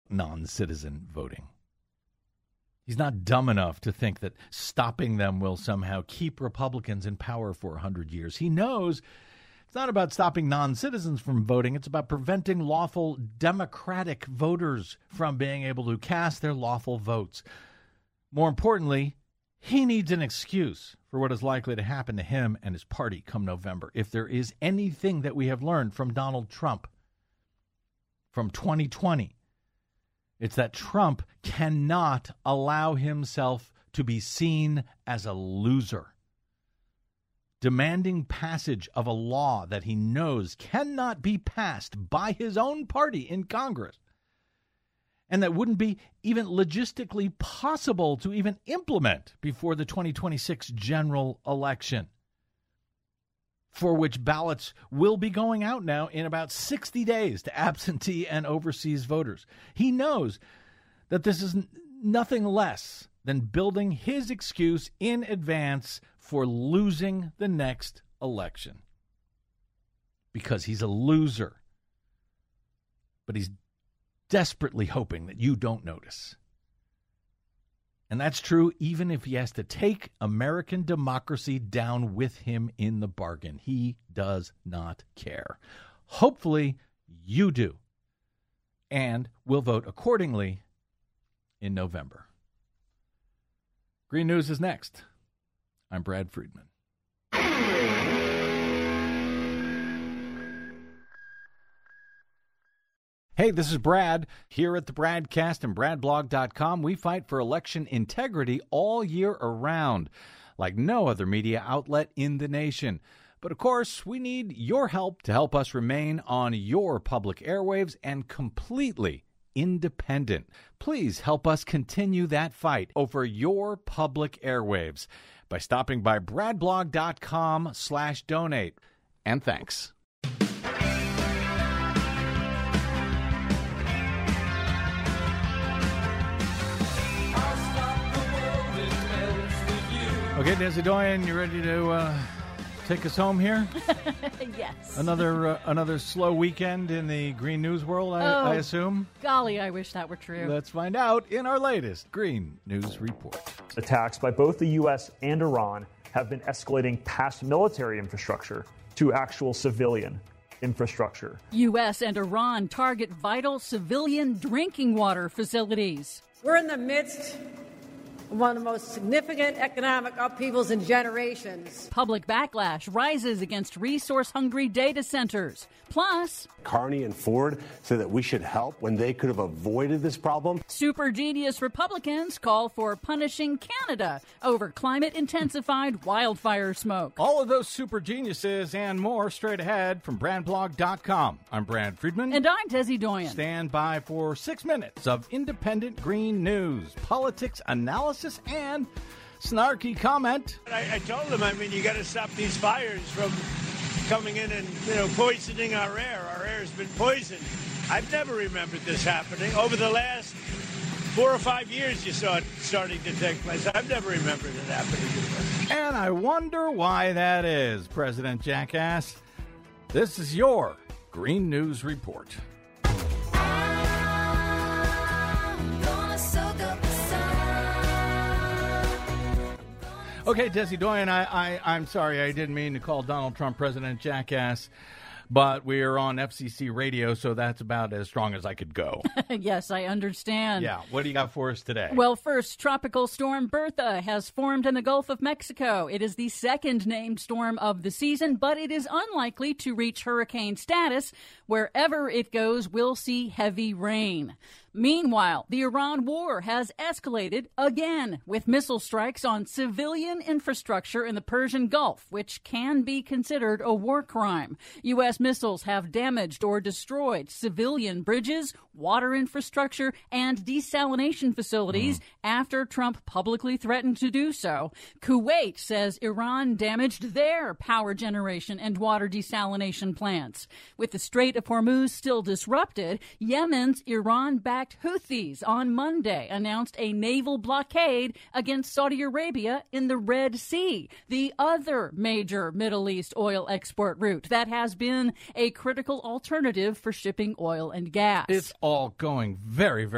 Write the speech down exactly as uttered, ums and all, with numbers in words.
non-citizen voting. He's not dumb enough to think that stopping them will somehow keep Republicans in power for one hundred years. He knows it's not about stopping non-citizens from voting. It's about preventing lawful Democratic voters from being able to cast their lawful votes. More importantly, he needs an excuse for what is likely to happen to him and his party come November. If there is anything that we have learned from Donald Trump from twenty twenty, it's that Trump cannot allow himself to be seen as a loser. Demanding passage of a law that he knows cannot be passed by his own party in Congress, and that wouldn't be even logistically possible to even implement before the twenty twenty-six general election, for which ballots will be going out now in about sixty days to absentee and overseas voters. He knows that this is n- nothing less than building his excuse in advance for losing the next election. Because he's a loser. But he's desperately hoping that you don't notice. And that's true even if he has to take American democracy down with him in the bargain. He does not care. Hopefully you do. And will vote accordingly in November. Green News is next. I'm Brad Friedman. Hey, this is Brad. Here at the Bradcast and brad blog dot com, we fight for election integrity all year around, like no other media outlet in the nation. But of course, we need your help to help us remain on your public airwaves and completely independent. Please help us continue that fight over your public airwaves by stopping by brad blog dot com slash donate. And thanks. Okay, Desi Doyen, you ready to uh, take us home here? Yes. Another uh, another slow weekend in the green news world, I, oh, I assume? Golly, I wish that were true. Let's find out in our latest Green News Report. Attacks by both the U S and Iran have been escalating past military infrastructure to actual civilian infrastructure. U S and Iran target vital civilian drinking water facilities. We're in the midst of one of the most significant economic upheavals in generations. Public backlash rises against resource-hungry data centers. Plus, Carney and Ford say that we should help when they could have avoided this problem. Super genius Republicans call for punishing Canada over climate-intensified wildfire smoke. All of those super geniuses and more straight ahead from brad blog dot com. I'm Brad Friedman. And I'm Desi Doyen. Stand by for six minutes of independent green news, politics, analysis, and snarky comment. I, I told them, I mean, you got to stop these fires from coming in and, you know, poisoning our air. Our air has been poisoned. I've never remembered this happening. Over the last four or five years, you saw it starting to take place. I've never remembered it happening before. And I wonder why that is, President Jackass. This is your Green News Report. Okay, Desi Doyen, I, I, I'm sorry, I didn't mean to call Donald Trump President Jackass, but we are on F C C radio, so that's about as strong as I could go. Yes, I understand. Yeah, what do you got for us today? Well, first, Tropical Storm Bertha has formed in the Gulf of Mexico. It is the second named storm of the season, but it is unlikely to reach hurricane status. Wherever it goes, we'll see heavy rain. Meanwhile, the Iran war has escalated again with missile strikes on civilian infrastructure in the Persian Gulf, which can be considered a war crime. U S missiles have damaged or destroyed civilian bridges, water infrastructure, and desalination facilities mm. after Trump publicly threatened to do so. Kuwait says Iran damaged their power generation and water desalination plants. With the Strait of Hormuz still disrupted, Yemen's Iran-backed Houthis on Monday announced a naval blockade against Saudi Arabia in the Red Sea, the other major Middle East oil export route that has been a critical alternative for shipping oil and gas. It's all going very, very